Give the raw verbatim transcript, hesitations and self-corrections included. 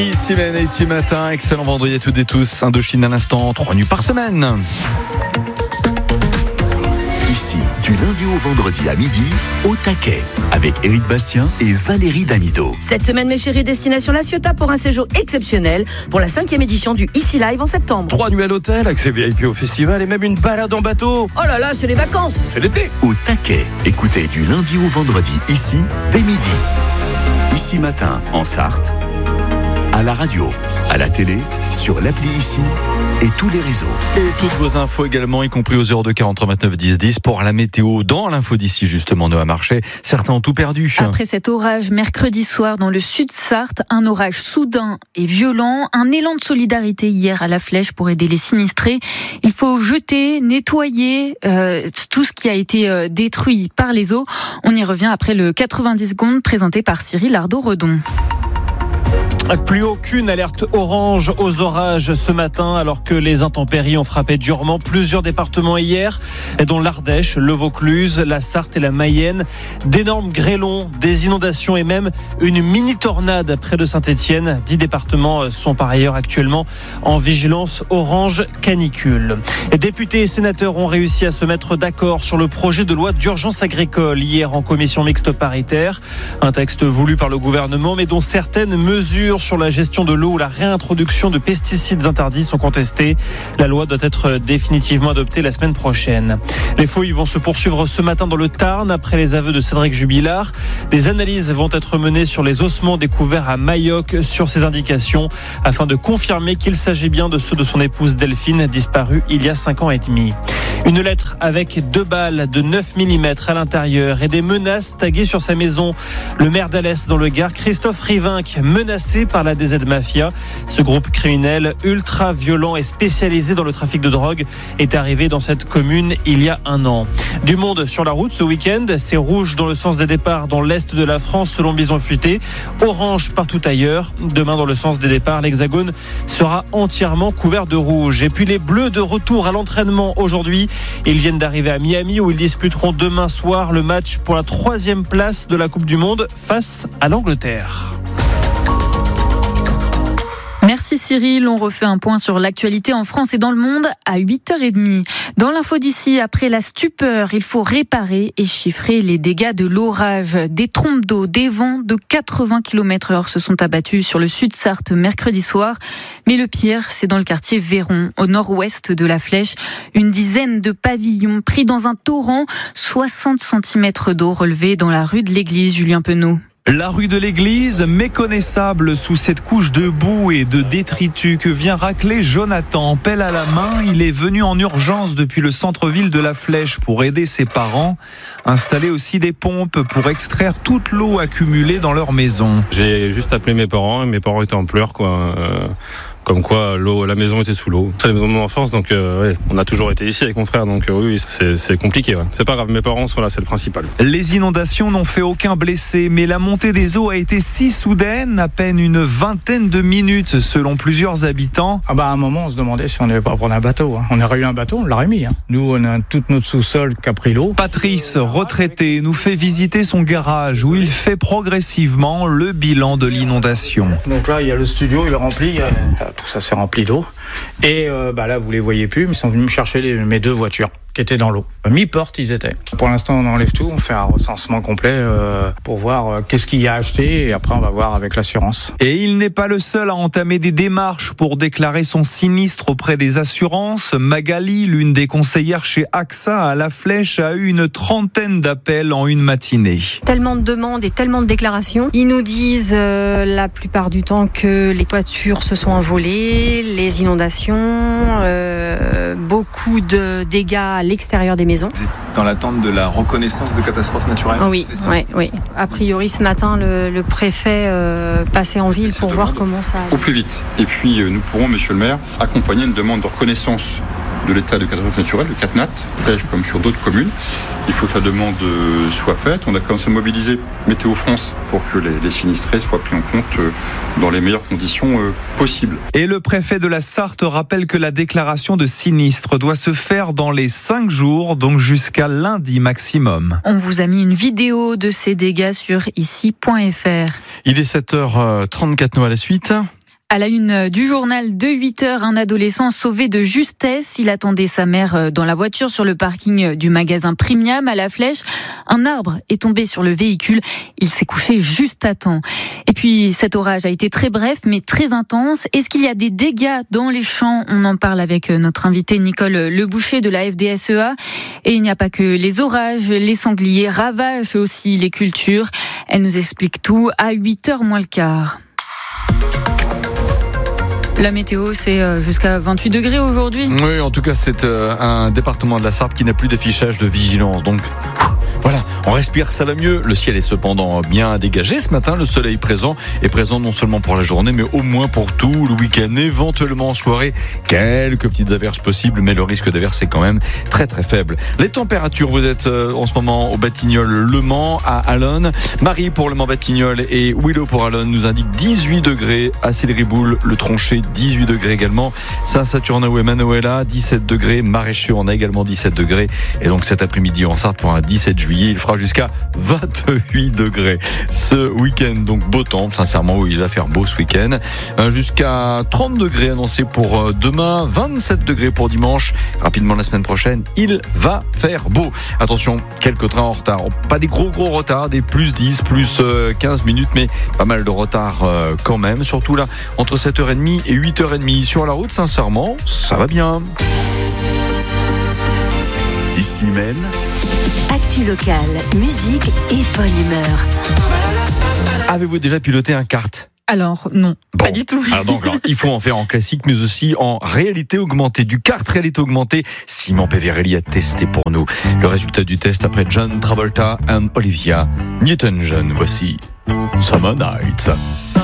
Ici, ici matin, excellent vendredi à toutes et tous. Indochine à l'instant, trois nuits par semaine. Ici, du lundi au vendredi à midi, au taquet, avec Éric Bastien et Valérie Damido. Cette semaine, mes chéris, destination La Ciotat pour un séjour exceptionnel pour la cinquième édition du Ici Live en septembre. Trois nuits à l'hôtel, accès V I P au festival et même une balade en bateau. Oh là là, c'est les vacances. C'est l'été. Au taquet, écoutez du lundi au vendredi, ici, dès midi. Ici matin, en Sarthe, à la radio, à la télé, sur l'appli Ici et tous les réseaux. Et toutes vos infos également, y compris au zéro deux quarante-trois vingt-neuf dix dix pour la météo dans l'info d'ici justement, Noah Marché. Certains ont tout perdu. Après cet orage mercredi soir dans le sud Sarthe, un orage soudain et violent, un élan de solidarité hier à la Flèche pour aider les sinistrés. Il faut jeter, nettoyer euh, tout ce qui a été euh, détruit par les eaux. On y revient après le quatre-vingt-dix secondes présenté par Cyril Ardo-Redon. Plus aucune alerte orange aux orages ce matin, alors que les intempéries ont frappé durement plusieurs départements hier, dont l'Ardèche, le Vaucluse, la Sarthe et la Mayenne. D'énormes grêlons, des inondations et même une mini-tornade près de Saint-Étienne. Dix départements sont par ailleurs actuellement en vigilance orange canicule. Les députés et sénateurs ont réussi à se mettre d'accord sur le projet de loi d'urgence agricole hier en commission mixte paritaire. Un texte voulu par le gouvernement, mais dont certaines mesures sur la gestion de l'eau ou la réintroduction de pesticides interdits sont contestés. La loi doit être définitivement adoptée la semaine prochaine. Les fouilles vont se poursuivre ce matin dans le Tarn après les aveux de Cédric Jubilard. Des analyses vont être menées sur les ossements découverts à Mayoc sur ces indications afin de confirmer qu'il s'agit bien de ceux de son épouse Delphine, disparue il y a cinq ans et demi. Une lettre avec deux balles de neuf millimètres à l'intérieur et des menaces taguées sur sa maison. Le maire d'Alès dans le Gard, Christophe Rivinc, menacé par la D Z Mafia. Ce groupe criminel ultra violent et spécialisé dans le trafic de drogue est arrivé dans cette commune il y a un an. Du monde sur la route ce week-end, c'est rouge dans le sens des départs dans l'est de la France selon Bison Futé, orange partout ailleurs. Demain dans le sens des départs, l'Hexagone sera entièrement couvert de rouge. Et puis les Bleus de retour à l'entraînement aujourd'hui. Ils viennent d'arriver à Miami où ils disputeront demain soir le match pour la troisième place de la Coupe du Monde face à l'Angleterre. Merci Cyril, on refait un point sur l'actualité en France et dans le monde à huit heures trente. Dans l'info d'ici, après la stupeur, il faut réparer et chiffrer les dégâts de l'orage. Des trompes d'eau, des vents de quatre-vingts kilomètres heure se sont abattus sur le sud Sarthe mercredi soir. Mais le pire, c'est dans le quartier Véron, au nord-ouest de la Flèche. Une dizaine de pavillons pris dans un torrent, soixante centimètres d'eau relevés dans la rue de l'église. Julien Penaud. La rue de l'église, méconnaissable sous cette couche de boue et de détritus que vient racler Jonathan. Pelle à la main, il est venu en urgence depuis le centre-ville de la Flèche pour aider ses parents. Installer aussi des pompes pour extraire toute l'eau accumulée dans leur maison. J'ai juste appelé mes parents et mes parents étaient en pleurs, quoi. Euh... Comme quoi l'eau, la maison était sous l'eau. C'est la maison de mon enfance, donc euh, ouais, on a toujours été ici avec mon frère, donc euh, oui, c'est, c'est compliqué. Ouais. C'est pas grave, mes parents sont là, c'est le principal. Les inondations n'ont fait aucun blessé, mais la montée des eaux a été si soudaine, à peine une vingtaine de minutes selon plusieurs habitants. Ah bah à un moment, on se demandait si on n'allait pas prendre un bateau. Hein. On aurait eu un bateau, on l'aurait mis. Hein. Nous, on a tout notre sous-sol qui a pris l'eau. Patrice, retraité, nous fait visiter son garage où il fait progressivement le bilan de l'inondation. Donc là, il y a le studio, il est rempli. Tout ça s'est rempli d'eau. Et euh, bah là, vous les voyez plus, mais ils sont venus me chercher les, mes deux voitures qui étaient dans l'eau. Mi-porte, ils étaient. Pour l'instant, on enlève tout, on fait un recensement complet euh, pour voir euh, qu'est-ce qu'il y a acheté et après, on va voir avec l'assurance. Et il n'est pas le seul à entamer des démarches pour déclarer son sinistre auprès des assurances. Magali, l'une des conseillères chez A X A à La Flèche, a eu une trentaine d'appels en une matinée. Tellement de demandes et tellement de déclarations. Ils nous disent euh, la plupart du temps que les toitures se sont envolées, les inondations, euh, beaucoup de dégâts à l'extérieur des maisons. Vous êtes dans l'attente de la reconnaissance de catastrophe naturelle ? Oui, oui, oui. A priori, ce matin, le, le préfet euh, passait en ville pour voir comment ça allait. Au plus vite. Et puis, euh, nous pourrons, monsieur le maire, accompagner une demande de reconnaissance de l'état de catastrophe naturelle, le CatNat, Flèche comme sur d'autres communes. Il faut que la demande soit faite. On a commencé à mobiliser Météo France pour que les, les sinistrés soient pris en compte dans les meilleures conditions euh, possibles. Et le préfet de la Sarthe rappelle que la déclaration de sinistre doit se faire dans les cinq jours, donc jusqu'à lundi maximum. On vous a mis une vidéo de ces dégâts sur ici point f r. Il est sept heures trente-quatre, nous à la suite. À la une du journal de huit heures, un adolescent sauvé de justesse. Il attendait sa mère dans la voiture sur le parking du magasin Premium à La Flèche. Un arbre est tombé sur le véhicule. Il s'est couché juste à temps. Et puis, cet orage a été très bref, mais très intense. Est-ce qu'il y a des dégâts dans les champs ? On en parle avec notre invité Nicole Leboucher de la F D S E A. Et il n'y a pas que les orages, les sangliers ravagent aussi les cultures. Elle nous explique tout à huit heures moins le quart. La météo, c'est jusqu'à vingt-huit degrés aujourd'hui. Oui, en tout cas, c'est un département de la Sarthe qui n'a plus d'affichage de vigilance. Donc, voilà, on respire, ça va mieux. Le ciel est cependant bien dégagé ce matin. Le soleil présent est présent non seulement pour la journée, mais au moins pour tout le week-end. Éventuellement en soirée, quelques petites averses possibles, mais le risque d'averse est quand même très très faible. Les températures, vous êtes en ce moment au Batignolles Le Mans, à Allonne. Marie pour Le Mans Batignolles et Willow pour Allonne nous indique dix-huit degrés. À Sillery-Boule, le Tronchet, dix-huit degrés également. Saint-Saturnin et Manuela, dix-sept degrés. Maraîcheux, on a également dix-sept degrés. Et donc cet après-midi en Sarthe pour un dix-sept juillet. Il fera jusqu'à vingt-huit degrés ce week-end. Donc beau temps, sincèrement, oui, il va faire beau ce week-end. Jusqu'à trente degrés annoncés pour demain, vingt-sept degrés pour dimanche. Rapidement la semaine prochaine, il va faire beau. Attention, quelques trains en retard. Pas des gros gros retards, des plus dix, plus quinze minutes, mais pas mal de retard quand même. Surtout là, entre sept heures trente et huit heures trente. Sur la route, sincèrement, ça va bien. Ici même. Actu locale, musique et bonne humeur. Avez-vous déjà piloté un kart ? Alors, non, bon. Pas du tout. Alors donc, alors, il faut en faire en classique, mais aussi en réalité augmentée. Du kart réalité augmentée, Simon Peverelli a testé pour nous. Le résultat du test après John Travolta et Olivia Newton-John. Voici Summer Nights.